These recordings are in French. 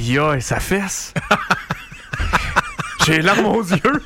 Aïe, aïe, ça fesse. J'ai les larmes aux yeux.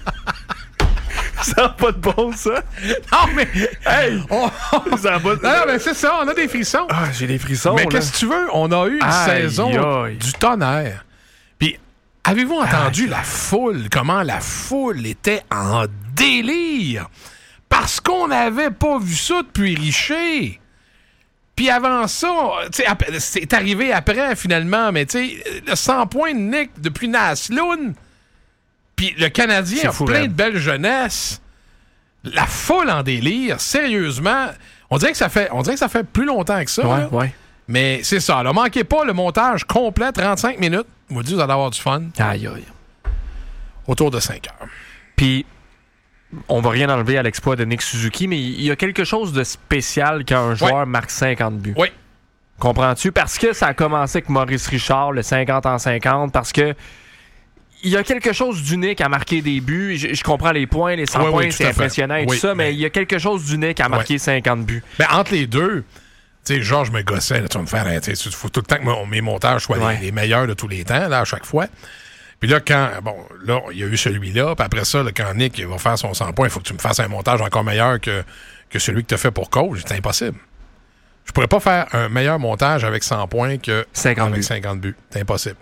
Ça n'a pas de bon, ça. Non, mais... Hey! Ça a pas de... Non, mais c'est ça, on a des frissons. Ah, j'ai des frissons, Mais là. qu'est-ce que tu veux? On a eu une saison du tonnerre. Puis, avez-vous entendu la foule? Comment la foule était en délire? Parce qu'on n'avait pas vu ça depuis Richer. Puis avant ça, c'est arrivé après, finalement, mais tu sais, le 100 points de Nick depuis Naslund. Puis le Canadien a plein de belles jeunesses. La foule en délire, sérieusement. On dirait que ça fait plus longtemps que ça. Ouais, là. ouais. Mais c'est ça. Ne manquez pas le montage complet, 35 minutes. Je vous dis, vous allez avoir du fun. Aïe, aïe. Autour de 5 heures. Puis, on va rien enlever à l'exploit de Nick Suzuki, mais il y a quelque chose de spécial quand un joueur marque 50 buts. Oui. Comprends-tu? Parce que ça a commencé avec Maurice Richard, le 50 en 50, parce que il y a quelque chose d'unique à marquer des buts. Je comprends les points, les 100 points, c'est impressionnant et tout ça, mais il y a quelque chose d'unique à marquer 50 buts. Mais entre les deux, tu sais, Georges me gossait, là, tu vas me faire, il faut tout le temps que mes montages soient les meilleurs de tous les temps, là, à chaque fois. Puis là, il y a eu celui-là, puis après ça, là, quand Nick va faire son 100 points, il faut que tu me fasses un montage encore meilleur que celui que tu as fait pour Cole. C'est impossible. Je pourrais pas faire un meilleur montage avec 100 points que 50 buts. C'est impossible.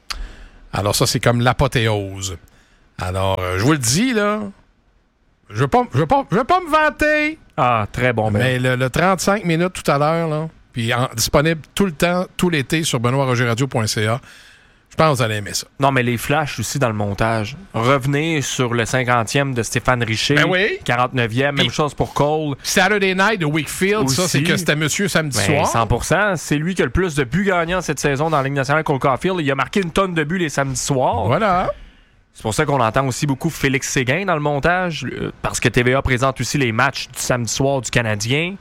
Alors ça, c'est comme l'apothéose. Alors, je vous le dis, là, je veux pas me vanter. Ah, très bon. Mais le 35 minutes tout à l'heure, là, puis disponible tout le temps, tout l'été sur benoîtrogerradio.ca. Je pense que vous allez aimer ça. Non, mais les flashs aussi dans le montage. Revenez sur le 50e de Stéphane Richer. Ben oui. 49e, même chose pour Cole. Saturday Night de Wakefield, aussi. Ça, c'est que c'était monsieur samedi soir. 100%. C'est lui qui a le plus de buts gagnants cette saison dans la Ligue nationale, Cole Caulfield. Il a marqué une tonne de buts les samedis soirs. Voilà. C'est pour ça qu'on entend aussi beaucoup Félix Séguin dans le montage, parce que TVA présente aussi les matchs du samedi soir du Canadien.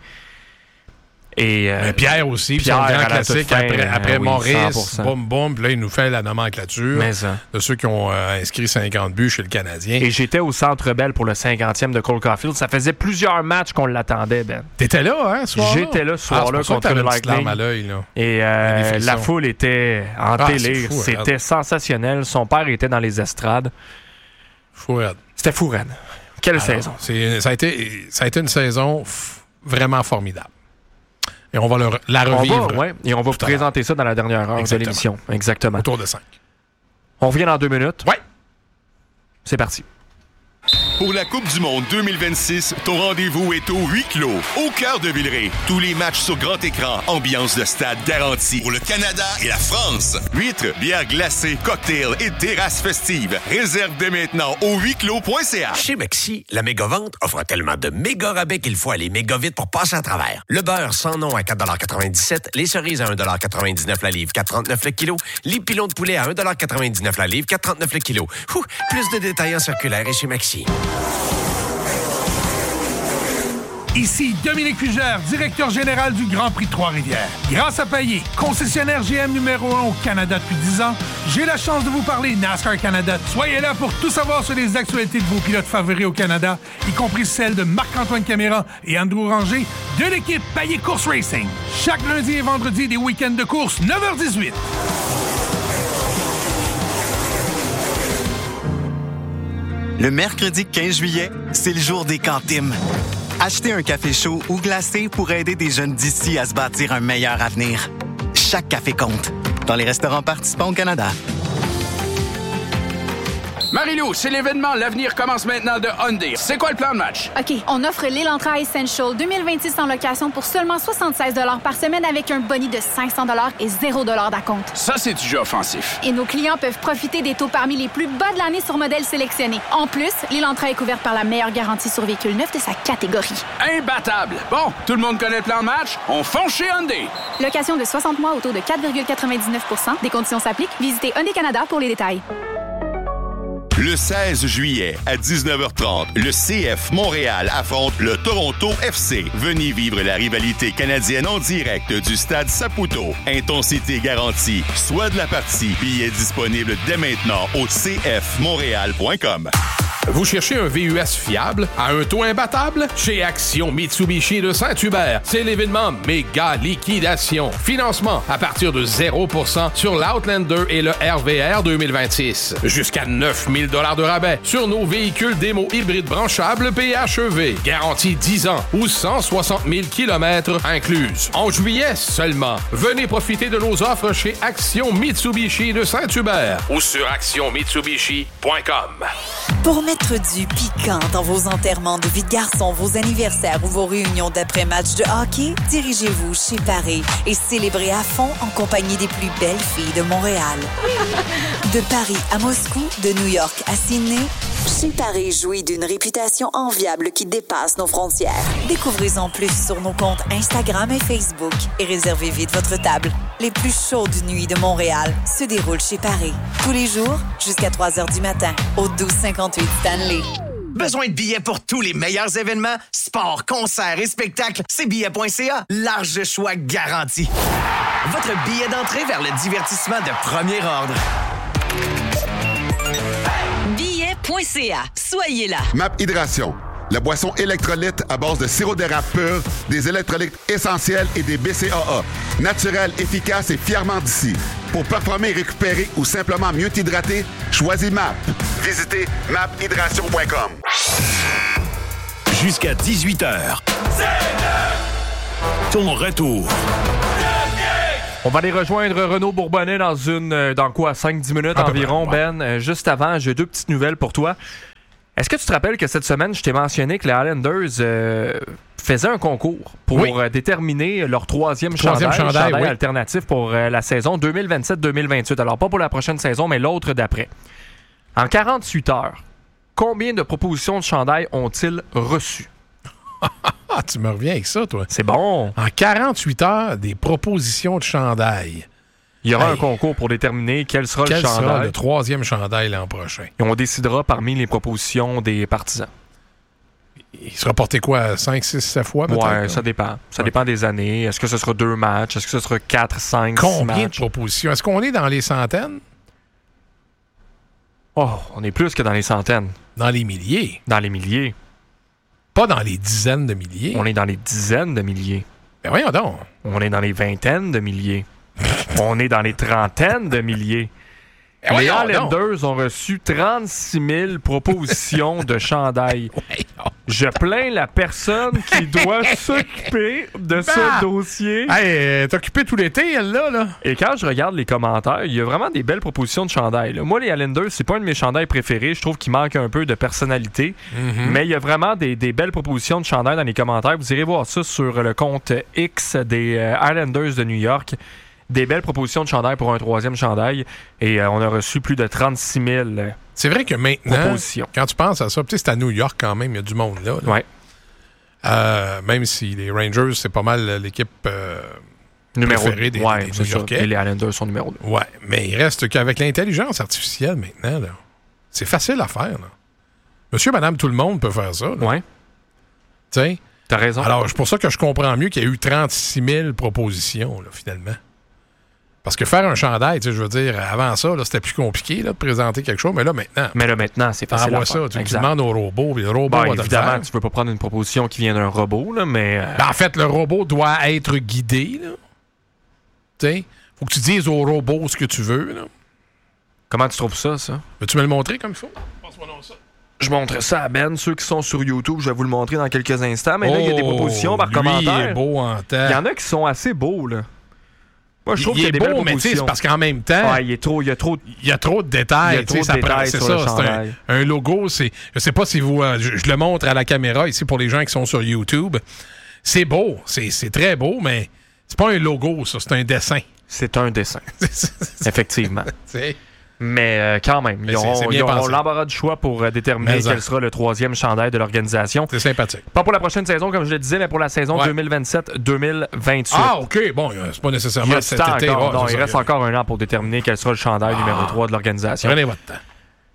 Et Pierre aussi, Pierre son grand à la classique toute fin, après oui, Maurice, 100%. boum, boum, puis là, il nous fait la nomenclature de ceux qui ont inscrit 50 buts chez le Canadien. Et j'étais au Centre Bell pour le 50e de Cole Caulfield. Ça faisait plusieurs matchs qu'on l'attendait, Ben. T'étais là, hein, ce soir-là? J'étais là ce soir-là contre le Lightning. À l'œil, là. Et la foule était en télé. C'était sensationnel. Son père était dans les estrades. Fourette. C'était fourette. Quelle saison. Ça a été une saison vraiment formidable. Et on va la revivre. Et on va vous présenter ça dans la dernière heure de l'émission. Exactement. Autour de 5. On revient dans 2 minutes. Ouais. C'est parti. Pour la Coupe du Monde 2026, ton rendez-vous est au huis clos, au cœur de Villeray. Tous les matchs sur grand écran, ambiance de stade garantie. Pour le Canada et la France. Huîtres, bières glacées, cocktails et terrasses festives. Réserve dès maintenant au huisclos.ca. Chez Maxi, la méga-vente offre tellement de méga rabais qu'il faut aller méga vite pour passer à travers. Le beurre sans nom à 4,97 $, les cerises à 1,99 $ la livre, 4,39 le kilo, les pilons de poulet à 1,99 $ la livre, 4,39 le kilo. Plus de détails en circulaire et chez Maxi. Ici Dominique Fugère, directeur général du Grand Prix de Trois-Rivières. Grâce à Payet, concessionnaire GM numéro 1 au Canada depuis 10 ans, j'ai la chance de vous parler NASCAR Canada. Soyez là pour tout savoir sur les actualités de vos pilotes favoris au Canada, y compris celles de Marc-Antoine Caméra et Andrew Ranger de l'équipe Payet Course Racing. Chaque lundi et vendredi, des week-ends de course, 9h18. Le mercredi 15 juillet, c'est le jour des cantines. Achetez un café chaud ou glacé pour aider des jeunes d'ici à se bâtir un meilleur avenir. Chaque café compte. Dans les restaurants participants au Canada. Marie-Lou, c'est l'événement L'avenir commence maintenant de Hyundai. C'est quoi le plan de match? OK, on offre l'Elantra Essential 2026 en location pour seulement 76 $ par semaine avec un boni de 500 $ et 0 $ d'acompte. Ça, c'est du jeu offensif. Et nos clients peuvent profiter des taux parmi les plus bas de l'année sur modèles sélectionnés. En plus, l'Elantra est couverte par la meilleure garantie sur véhicule neuf de sa catégorie. Imbattable! Bon, tout le monde connaît le plan de match? On fonce chez Hyundai! Location de 60 mois au taux de 4,99 %. Des conditions s'appliquent. Visitez Hyundai Canada pour les détails. Le 16 juillet à 19h30, le CF Montréal affronte le Toronto FC. Venez vivre la rivalité canadienne en direct du stade Saputo. Intensité garantie. Soit de la partie. Billets disponibles dès maintenant au cfmontréal.com. Vous cherchez un VUS fiable à un taux imbattable? Chez Action Mitsubishi de Saint-Hubert, c'est l'événement méga liquidation. Financement à partir de 0% sur l'Outlander et le RVR 2026. Jusqu'à 9 000 $ de rabais sur nos véhicules démo hybrides branchables PHEV. Garantie 10 ans ou 160 000 km incluses. En juillet seulement, venez profiter de nos offres chez Action Mitsubishi de Saint-Hubert ou sur actionmitsubishi.com. Pour mettre du piquant dans vos enterrements de vie de garçon, vos anniversaires ou vos réunions d'après-match de hockey, dirigez-vous chez Paris et célébrez à fond en compagnie des plus belles filles de Montréal. De Paris à Moscou, de New York à Sydney, chez Paris jouit d'une réputation enviable qui dépasse nos frontières. Découvrez-en plus sur nos comptes Instagram et Facebook et réservez vite votre table. Les plus chaudes nuits de Montréal se déroulent chez Paris. Tous les jours, jusqu'à 3 h du matin, au 1258 Stanley. Besoin de billets pour tous les meilleurs événements? Sports, concerts et spectacles, c'est billets.ca. Large choix garanti. Votre billet d'entrée vers le divertissement de premier ordre. Billets.ca. Soyez là. MAP Hydration. La boisson électrolyte à base de sirop d'érable pur, des électrolytes essentiels et des BCAA. Naturel, efficace et fièrement d'ici. Pour performer, récupérer ou simplement mieux t'hydrater, choisis MAP. Visitez maphydration.com. Jusqu'à 18h. Ton retour. On va aller rejoindre Renaud Bourbonnais dans 5-10 minutes environ, Ben. Juste avant, j'ai 2 petites nouvelles pour toi. Est-ce que tu te rappelles que cette semaine, je t'ai mentionné que les Islanders faisaient un concours pour déterminer leur troisième chandail alternatif pour la saison 2027-2028. Alors, pas pour la prochaine saison, mais l'autre d'après. En 48 heures, combien de propositions de chandail ont-ils reçues? Tu me reviens avec ça, toi. C'est bon. En 48 heures, des propositions de chandail. Il y aura un concours pour déterminer quel sera le chandail. Quel sera le troisième chandail l'an prochain? Et on décidera parmi les propositions des partisans. Il sera porté quoi? 5, 6, 7 fois peut-être? Ouais, ça dépend. Ça dépend des années. Est-ce que ce sera 2 matchs? Est-ce que ce sera 4, 5, 6 matchs? Combien de propositions? Est-ce qu'on est dans les centaines? Oh, on est plus que dans les centaines. Dans les milliers? Dans les milliers. Pas dans les dizaines de milliers? On est dans les dizaines de milliers. Ben voyons donc. On est dans les vingtaines de milliers. On est dans les trentaines de milliers. Les Islanders ont reçu 36 000 propositions de chandail. Je plains la personne qui doit s'occuper de ce dossier. Hey, t'es occupé tout l'été, elle, là. Et quand je regarde les commentaires, il y a vraiment des belles propositions de chandail. Moi, les Islanders, c'est pas un de mes chandails préférés. Je trouve qu'il manque un peu de personnalité. Mais il y a vraiment des belles propositions de chandail dans les commentaires. Vous irez voir ça sur le compte X des Islanders de New York. Des belles propositions de chandail pour un troisième chandail. Et on a reçu plus de 36 000 C'est vrai que maintenant, propositions. Quand tu penses à ça, c'est à New York quand même, il y a du monde là. Ouais. Même si les Rangers, c'est pas mal l'équipe préférée des New-Yorkais. Et les Islanders sont numéro 2. Ouais, mais il reste qu'avec l'intelligence artificielle maintenant, là, c'est facile à faire. Là. Monsieur, madame, tout le monde peut faire ça. Là. Ouais. Tu sais? T'as raison. Alors, c'est pour ça que je comprends mieux qu'il y a eu 36 000 propositions, là, finalement. Parce que faire un chandail, tu sais, je veux dire, avant ça, là, c'était plus compliqué là, de présenter quelque chose, mais là, maintenant... c'est facile à faire. Tu demandes au robot, puis le robot va te évidemment, faire. tu peux pas prendre une proposition qui vient d'un robot, là, mais... En fait, le robot doit être guidé, là. Tu sais, faut que tu dises au robot ce que tu veux, là. Comment tu trouves ça? Veux-tu me le montrer comme il faut? Passe-moi donc ça. Je montre ça à Ben. Ceux qui sont sur YouTube, je vais vous le montrer dans quelques instants. Mais là, il y a des propositions par commentaire. Il est beau en tête. Il y en a qui sont assez beaux, là. Moi, je trouve qu'il y a des belles propositions. Mais tu sais, c'est parce qu'en même temps... il y a trop de détails. Il y a trop de détails sur le chandail. C'est un logo, je sais pas si vous... je le montre à la caméra ici pour les gens qui sont sur YouTube. C'est beau. C'est très beau, mais c'est pas un logo, ça. C'est un dessin. C'est un dessin. Effectivement. C'est... Mais quand même, ils auront l'embarras du choix pour déterminer quel sera le troisième chandail de l'organisation. C'est sympathique. Pas pour la prochaine saison, comme je le disais, mais pour la saison 2027-2028. Ah, OK. Bon, c'est pas nécessairement cet été. Il reste encore un an pour déterminer quel sera le chandail numéro 3 de l'organisation. Prenez votre temps.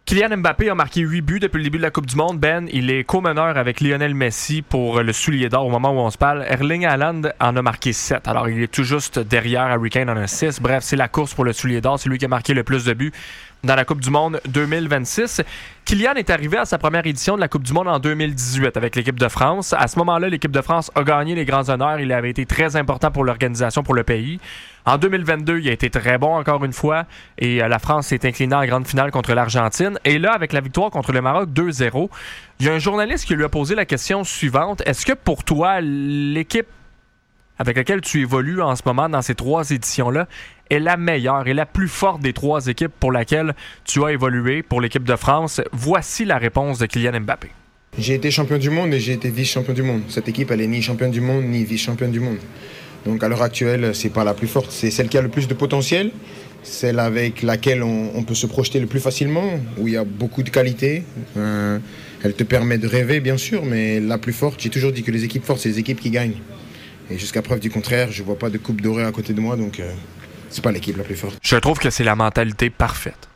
Kylian Mbappé a marqué 8 buts depuis le début de la Coupe du Monde. Ben, il est co-meneur avec Lionel Messi pour le soulier d'or au moment où on se parle. Erling Haaland en a marqué 7. Alors, il est tout juste derrière Harry Kane en a 6. Bref, c'est la course pour le soulier d'or. C'est lui qui a marqué le plus de buts dans la Coupe du Monde 2026. Kylian est arrivé à sa première édition de la Coupe du Monde en 2018 avec l'équipe de France. À ce moment-là, l'équipe de France a gagné les grands honneurs. Il avait été très important pour l'organisation, pour le pays. En 2022, il a été très bon encore une fois et la France s'est inclinée en grande finale contre l'Argentine. Et là, avec la victoire contre le Maroc 2-0, il y a un journaliste qui lui a posé la question suivante. Est-ce que pour toi, l'équipe avec laquelle tu évolues en ce moment dans ces 3 éditions-là est la meilleure et la plus forte des 3 équipes pour laquelle tu as évolué pour l'équipe de France? Voici la réponse de Kylian Mbappé. J'ai été champion du monde et j'ai été vice-champion du monde. Cette équipe, elle est ni championne du monde ni vice-championne du monde. Donc à l'heure actuelle, c'est pas la plus forte. C'est celle qui a le plus de potentiel, celle avec laquelle on peut se projeter le plus facilement, où il y a beaucoup de qualité. Elle te permet de rêver, bien sûr, mais la plus forte, j'ai toujours dit que les équipes fortes, c'est les équipes qui gagnent. Et jusqu'à preuve du contraire, je vois pas de coupe dorée à côté de moi, donc c'est pas l'équipe la plus forte. Je trouve que c'est la mentalité parfaite.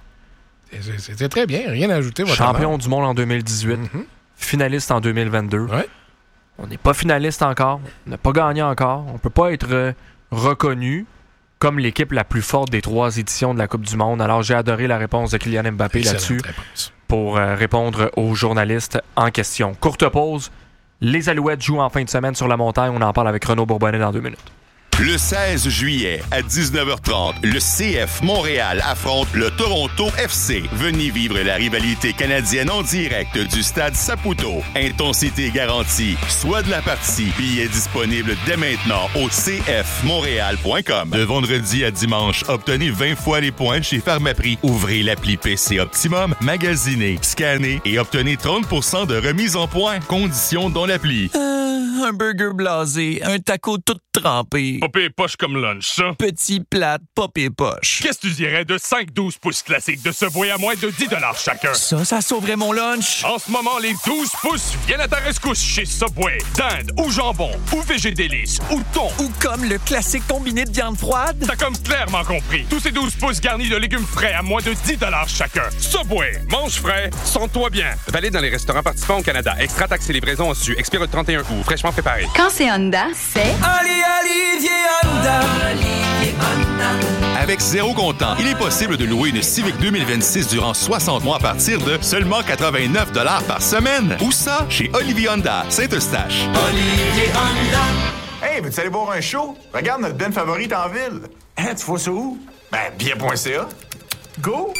C'était très bien, rien à ajouter. Champion du monde en 2018, finaliste en 2022. Ouais. On n'est pas finaliste encore, on n'a pas gagné encore, on peut pas être reconnu comme l'équipe la plus forte des 3 éditions de la Coupe du Monde. Alors j'ai adoré la réponse de Kylian Mbappé là-dessus pour répondre aux journalistes en question. Courte pause, les Alouettes jouent en fin de semaine sur la montagne, on en parle avec Renaud Bourbonnais dans 2 minutes. Le 16 juillet à 19h30, le CF Montréal affronte le Toronto FC. Venez vivre la rivalité canadienne en direct du stade Saputo. Intensité garantie. Soit de la partie. Billets disponibles dès maintenant au cfmontréal.com. De vendredi à dimanche, obtenez 20 fois les points chez Pharmaprix. Ouvrez l'appli PC Optimum, magasinez, scannez et obtenez 30% de remise en points. Conditions dans l'appli. Un burger blasé, un taco tout trempé. Pas pire poche comme lunch, ça. Petit plate, pas pire poche. Qu'est-ce que tu dirais de 5-12 pouces classiques de Subway à moins de 10$ chacun? Ça sauverait mon lunch. En ce moment, les 12 pouces viennent à ta rescousse chez Subway. Dinde ou jambon ou végédélice ou thon. Ou comme le classique combiné de viande froide. T'as comme clairement compris. Tous ces 12 pouces garnis de légumes frais à moins de 10$ chacun. Subway, mange frais, sens-toi bien. Valide dans les restaurants participants au Canada. Extra taxes et livraison en su. Expire le 31 août. Fraîchement préparé. Quand c'est Honda, c'est... Olivier Honda. Avec 0 comptant, il est possible de louer une Civic 2026 durant 60 mois à partir de seulement 89$ par semaine. Où ça? Chez Olivier Honda, Saint-Eustache. Olivier Honda. Hey, veux-tu aller voir un show? Regarde notre band favorite en ville. Hein, tu vois ça où? Ben, billet.ca. Go!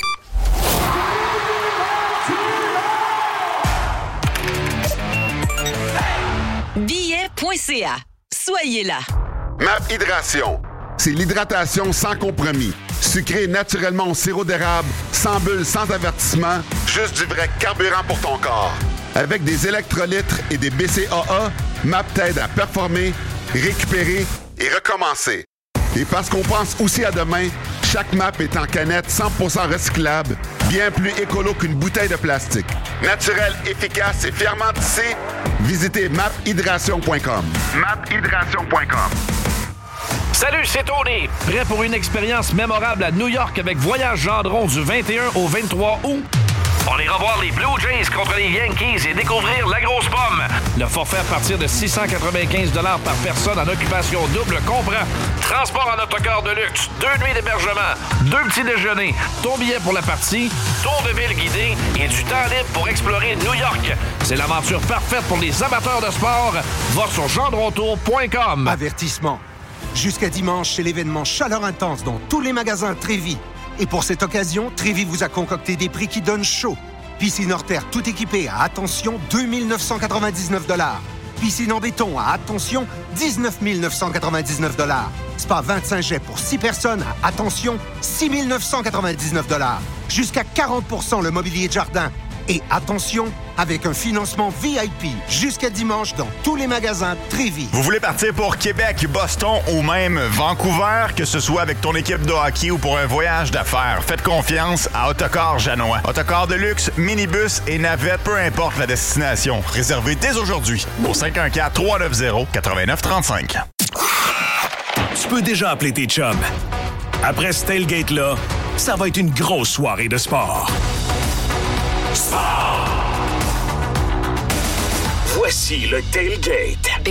Billet.ca. Soyez là. MAP Hydration. C'est l'hydratation sans compromis. Sucré naturellement au sirop d'érable, sans bulles, sans avertissement, juste du vrai carburant pour ton corps. Avec des électrolytes et des BCAA, MAP t'aide à performer, récupérer et recommencer. Et parce qu'on pense aussi à demain, chaque MAP est en canette 100% recyclable, bien plus écolo qu'une bouteille de plastique. Naturel, efficace et fièrement tissé, visitez maphydration.com. maphydration.com. Salut, c'est Tony. Prêt pour une expérience mémorable à New York avec Voyage Gendron du 21 au 23 août? On ira voir les Blue Jays contre les Yankees et découvrir la grosse pomme. Le forfait à partir de 695$ par personne en occupation double comprend transport en autocar de luxe, 2 nuits d'hébergement, 2 petits déjeuners, ton billet pour la partie, tour de ville guidé et du temps libre pour explorer New York. C'est l'aventure parfaite pour les amateurs de sport. Va sur gendrontour.com. Avertissement. Jusqu'à dimanche, c'est l'événement Chaleur Intense dans tous les magasins Trévis. Et pour cette occasion, Trévis vous a concocté des prix qui donnent chaud. Piscine hors terre tout équipée à, attention, 2 999$. Piscine en béton à, attention, 19 999$. Spa 25 jets pour 6 personnes à, attention, 6 999$. Jusqu'à 40% le mobilier de jardin. Et attention, avec un financement VIP jusqu'à dimanche dans tous les magasins Trévis. Vous voulez partir pour Québec, Boston ou même Vancouver, que ce soit avec ton équipe de hockey ou pour un voyage d'affaires, faites confiance à Autocar Janois. Autocar de luxe, minibus et navette, peu importe la destination. Réservez dès aujourd'hui au 514-390-8935. Tu peux déjà appeler tes chums. Après ce tailgate-là, ça va être une grosse soirée de sport. sport. Voici le Tailgate.